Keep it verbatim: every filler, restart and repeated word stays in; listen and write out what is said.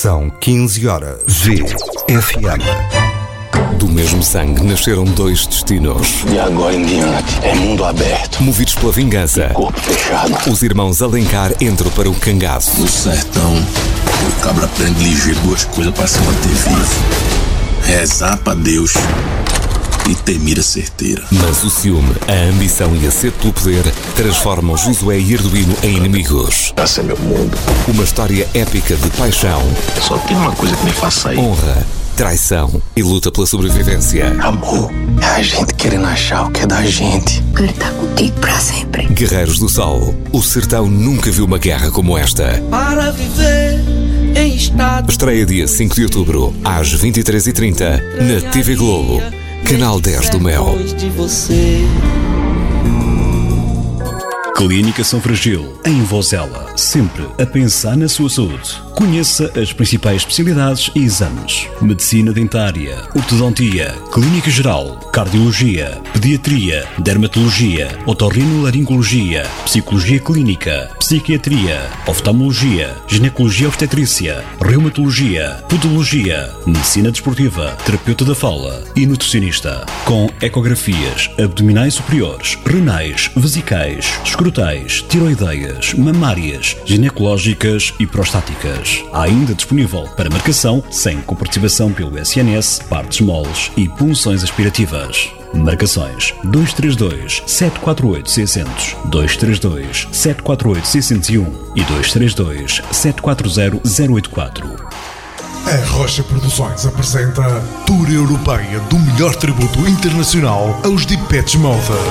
São quinze horas. G F M. Do mesmo sangue nasceram dois destinos. E agora em diante é mundo aberto. Movidos pela vingança, corpo fechado. Os irmãos Alencar entram para o cangaço. No sertão, o cabra aprende ligeiro duas coisas para se manter vivo: rezar pra Deus e ter mira certeira. Mas o ciúme, a ambição e a sede pelo poder transformam Josué e Arduino em inimigos. Esse é meu mundo. Uma história épica de paixão, Só tem uma coisa que me faz sair. honra, traição e luta pela sobrevivência. Amor é a gente querendo achar o que é da gente. Quero estar contigo para sempre. Guerreiros do Sol. O sertão nunca viu uma guerra como esta. Para viver em estado. Estreia dia cinco de outubro, às vinte e três e trinta, na T V Globo. Canal dez do Mel. De você. Clínica São Fragil, em Vozela, sempre a pensar na sua saúde. Conheça as principais especialidades e exames: medicina dentária, ortodontia, clínica geral, cardiologia, pediatria, dermatologia, otorrinolaringologia, psicologia clínica, psiquiatria, oftalmologia, ginecologia obstetrícia, reumatologia, podologia, medicina desportiva, terapeuta da fala e nutricionista. Com ecografias abdominais superiores, renais, vesicais, escrotais, tiroideias, mamárias, ginecológicas e prostáticas. Há ainda disponível para marcação, sem comparticipação pelo S N S, partes moles e punções aspirativas. Marcações dois três dois, sete quatro oito, seis zero zero, dois três dois, sete quatro oito, seis zero um e dois três dois, sete quatro zero, zero oito quatro. A Rocha Produções apresenta Tour Europeia do melhor tributo internacional aos Depeche Mode.